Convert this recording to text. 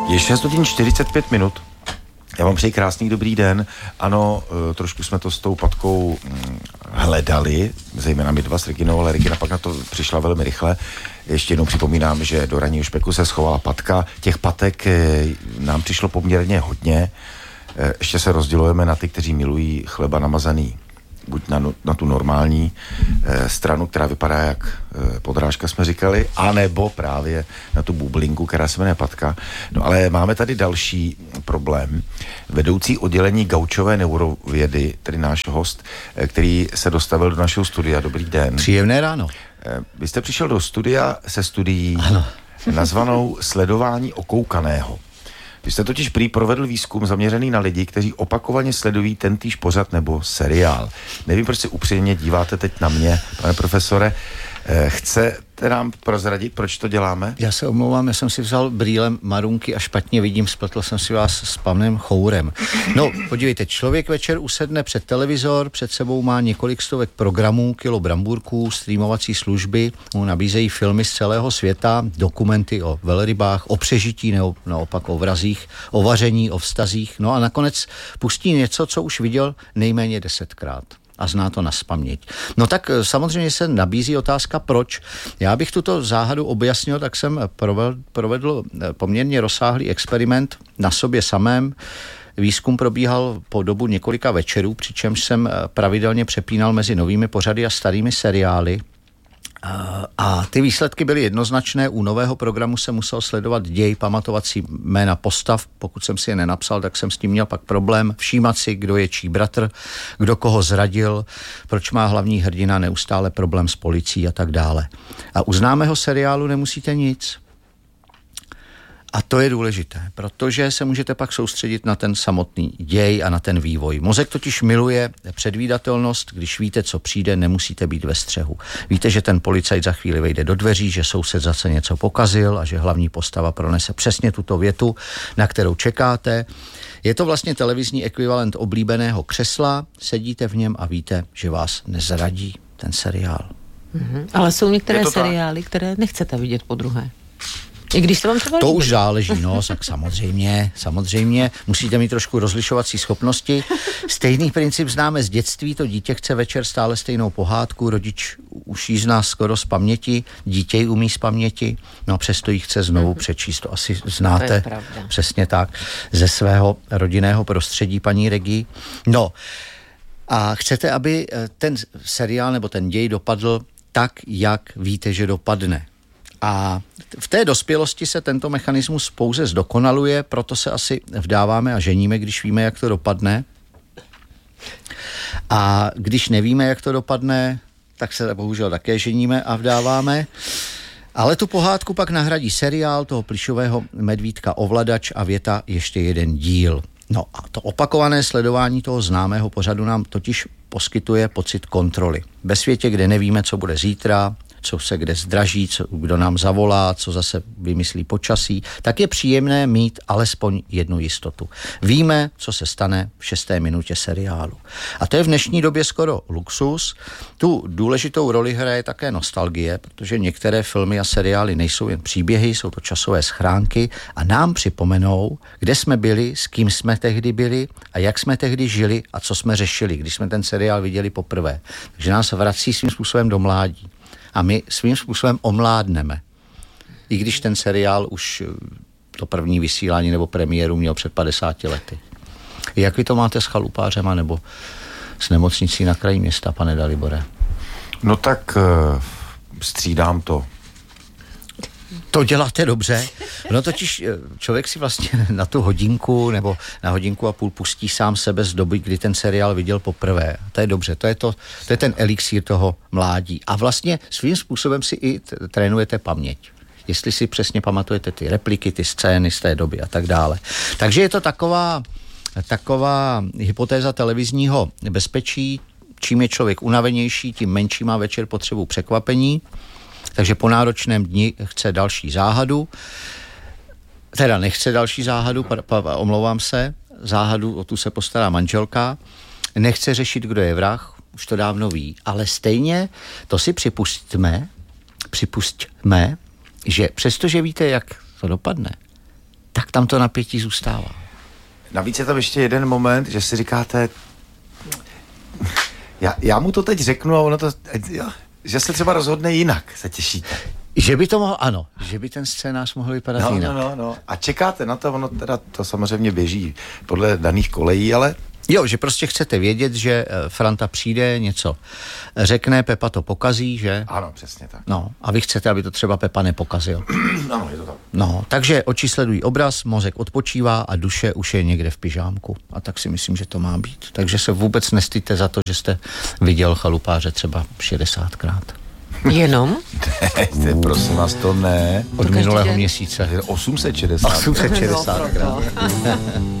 Je 6 hodin 45 minut. Já vám přeji krásný dobrý den. Ano, trošku jsme to s tou patkou hledali, zejména my dva s Reginou, ale Regina pak na to přišla velmi rychle. Ještě jednou připomínám, že do ranního špeku se schovala patka. Těch patek nám přišlo poměrně hodně. Ještě se rozdělujeme na ty, kteří milují chleba namazaný buď na tu normální stranu, která vypadá jak podrážka, jsme říkali, anebo právě na tu bublinku, která se jmenuje patka. No ale máme tady další problém. Vedoucí oddělení gaučové neurovědy, tedy náš host, který se dostavil do našeho studia. Dobrý den. Příjemné ráno. Vy jste přišel do studia se studií ano. nazvanou Sledování okoukaného. Vy jste totiž prý provedl výzkum zaměřený na lidi, kteří opakovaně sledují tentýž pořad nebo seriál. Nevím, proč se upřímně díváte teď na mě, pane profesore. Chcete nám prozradit, proč to děláme? Já se omlouvám, já jsem si vzal brýlem marunky a špatně vidím, spletl jsem si vás s panem Chourem. No, podívejte, člověk večer usedne před televizor, před sebou má několik stovek programů, kilo brambůrků, streamovací služby, mu nabízejí filmy z celého světa, dokumenty o velrybách, o přežití nebo naopak o vrazích, o vaření, o vztazích, no a nakonec pustí něco, co už viděl nejméně 10krát. A zná to nazpaměť. No tak samozřejmě se nabízí otázka, proč. Já bych tuto záhadu objasnil, tak jsem provedl poměrně rozsáhlý experiment na sobě samém. Výzkum probíhal po dobu několika večerů, přičemž jsem pravidelně přepínal mezi novými pořady a starými seriály. A ty výsledky byly jednoznačné. U nového programu jsem musel sledovat děj, pamatovat si jména postav. Pokud jsem si je nenapsal, tak jsem s tím měl pak problém. Všímat si, kdo je čí bratr, kdo koho zradil, proč má hlavní hrdina neustále problém s policií a tak dále. A u známého seriálu nemusíte nic. A to je důležité, protože se můžete pak soustředit na ten samotný děj a na ten vývoj. Mozek totiž miluje předvídatelnost, když víte, co přijde, nemusíte být ve střehu. Víte, že ten policajt za chvíli vejde do dveří, že soused zase něco pokazil a že hlavní postava pronese přesně tuto větu, na kterou čekáte. Je to vlastně televizní ekvivalent oblíbeného křesla, sedíte v něm a víte, že vás nezradí ten seriál. Ale jsou některé seriály, které nechcete vidět podruhé. I když se vám třeba to už záleží, no, tak samozřejmě, musíte mít trošku rozlišovací schopnosti. Stejný princip známe z dětství, to dítě chce večer stále stejnou pohádku, rodič už jí zná skoro z paměti, dítě ji umí z paměti, no a přesto ji chce znovu přečíst, to asi znáte, to přesně tak, ze svého rodinného prostředí, paní Regi. No, a chcete, aby ten seriál nebo ten děj dopadl tak, jak víte, že dopadne. A v té dospělosti se tento mechanismus pouze zdokonaluje, proto se asi vdáváme a ženíme, když víme, jak to dopadne. A když nevíme, jak to dopadne, tak se bohužel také ženíme a vdáváme. Ale tu pohádku pak nahradí seriál toho plyšového medvídka Ovladač a věta ještě jeden díl. No a to opakované sledování toho známého pořadu nám totiž poskytuje pocit kontroly. Ve světě, kde nevíme, co bude zítra, co se kde zdraží, kdo nám zavolá, co zase vymyslí počasí, tak je příjemné mít alespoň jednu jistotu. Víme, co se stane v 6. minutě seriálu. A to je v dnešní době skoro luxus. Tu důležitou roli hraje také nostalgie, protože některé filmy a seriály nejsou jen příběhy, jsou to časové schránky a nám připomenou, kde jsme byli, s kým jsme tehdy byli a jak jsme tehdy žili a co jsme řešili, když jsme ten seriál viděli poprvé. Takže nás vrací svým způsobem do mládí. A my svým způsobem omládneme. I když ten seriál už to první vysílání nebo premiéru měl před 50 lety. Jak vy to máte s chalupářema nebo s nemocnicí na kraji města, pane Dalibore? No tak střídám to. To děláte dobře. No totiž člověk si vlastně na tu hodinku nebo na hodinku a půl pustí sám sebe z doby, kdy ten seriál viděl poprvé. To je dobře, to je ten elixír toho mládí. A vlastně svým způsobem si i trénujete paměť. Jestli si přesně pamatujete ty repliky, ty scény z té doby a tak dále. Takže je to taková hypotéza televizního bezpečí. Čím je člověk unavenější, tím menší má večer potřebu překvapení. Takže po náročném dni chce další záhadu. Teda nechce další záhadu, omlouvám se. Záhadu, o tu se postará manželka. Nechce řešit, kdo je vrah, už to dávno ví. Ale stejně to si připustíme, že přestože víte, jak to dopadne, tak tam to napětí zůstává. Navíc je tam ještě jeden moment, že si říkáte, já mu to teď řeknu a ono to, že se třeba rozhodne jinak, se těšíte. Že by to mohlo, ano, že by ten scénář mohl vypadat jinak. No. A čekáte na to, ono teda to samozřejmě běží podle daných kolejí, ale... Jo, že prostě chcete vědět, že Franta přijde, něco řekne, Pepa to pokazí, že? Ano, přesně tak. No, a vy chcete, aby to třeba Pepa nepokazil. Ano, je to tak. No, takže oči sledují obraz, mozek odpočívá a duše už je někde v pyžámku. A tak si myslím, že to má být. Takže se vůbec nestýďte za to, že jste viděl Chalupáře třeba 60krát. Jenom? Ne, prosím vás, to ne. Od minulého měsíce. 860. 860krát.